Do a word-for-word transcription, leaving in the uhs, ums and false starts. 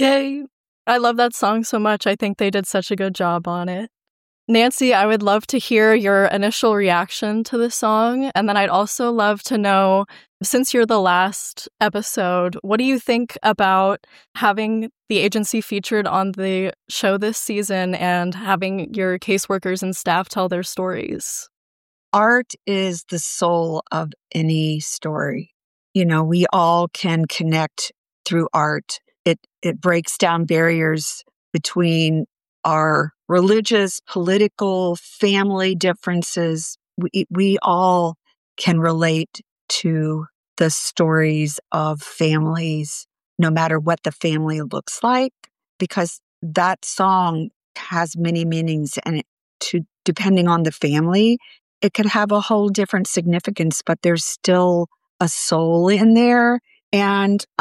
Yay. I love that song so much. I think they did such a good job on it. Nancy, I would love to hear your initial reaction to the song. And then I'd also love to know, since you're the last episode, what do you think about having the agency featured on the show this season and having your caseworkers and staff tell their stories? Art is the soul of any story. You know, we all can connect through art. It it breaks down barriers between our religious, political, family differences. We, we all can relate to the stories of families, no matter what the family looks like, because that song has many meanings, and it, to depending on the family, it could have a whole different significance, but there's still a soul in there. And